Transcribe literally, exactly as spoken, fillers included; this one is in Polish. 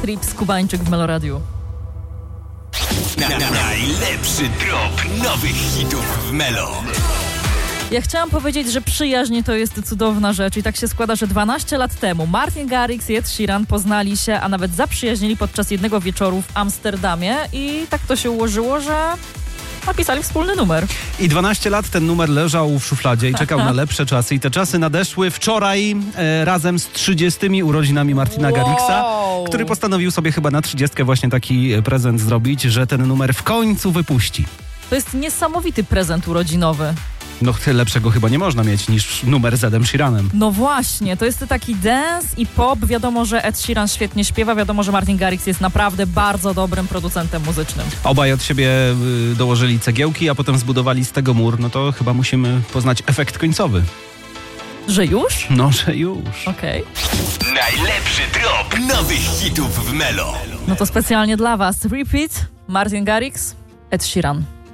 Trips, Kubańczyk w Meloradiu. Na, na, najlepszy drop nowych hitów w Melo. Ja chciałam powiedzieć, że przyjaźń to jest cudowna rzecz i tak się składa, że dwanaście lat temu Martin Garrix i Ed Sheeran poznali się, a nawet zaprzyjaźnili podczas jednego wieczoru w Amsterdamie i tak to się ułożyło, że napisali wspólny numer. I dwanaście lat ten numer leżał w szufladzie i czekał na lepsze czasy. I te czasy nadeszły wczoraj e, razem z trzydziestymi urodzinami Martina Wow. Garrixa, który postanowił sobie chyba na trzydziestkę właśnie taki prezent zrobić, że ten numer w końcu wypuści. To jest niesamowity prezent urodzinowy. No lepszego chyba nie można mieć niż numer z Edem Sheeranem. No właśnie, to jest taki dance i pop. Wiadomo, że Ed Sheeran świetnie śpiewa, wiadomo, że Martin Garrix jest naprawdę bardzo dobrym producentem muzycznym. Obaj od siebie y, dołożyli cegiełki, a potem zbudowali z tego mur. No to chyba musimy poznać efekt końcowy. Że już? No, że już. Okej. Okay. Najlepszy drop nowych hitów w Melo. No to specjalnie dla was. Repeat, Martin Garrix, Ed Sheeran.